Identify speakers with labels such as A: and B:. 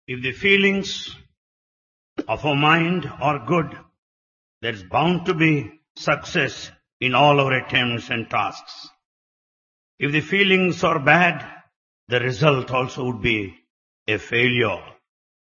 A: If the feelings of our mind are good, there is bound to be success in all our attempts and tasks. If the feelings are bad, the result also would be a failure.